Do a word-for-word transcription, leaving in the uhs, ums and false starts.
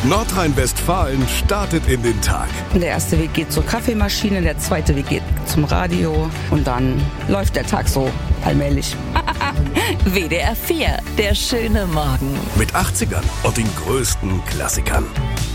Nordrhein-Westfalen startet in den Tag. Der erste Weg geht zur Kaffeemaschine, der zweite Weg geht zum Radio und dann läuft der Tag so allmählich. W D R vier, der schöne Morgen. Mit achtzigern und den größten Klassikern.